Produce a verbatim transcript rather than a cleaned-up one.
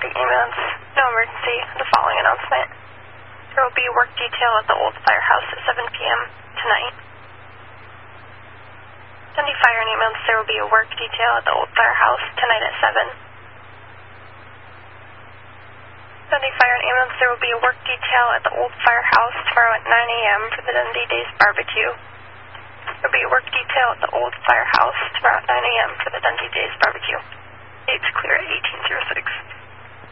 Dundee Ambulance. No emergency. The following announcement. There will be a work detail at the old firehouse at seven p m tonight. Dundee Fire and Ambulance, there will be a work detail at the old firehouse tonight at seven. Dundee Fire and Ambulance, there will be a work detail at the old firehouse tomorrow at nine a m for the Dundee Days Barbecue. There will be a work detail at the old firehouse tomorrow at nine a m for the Dundee Days Barbecue. Date's clear at eighteen oh six.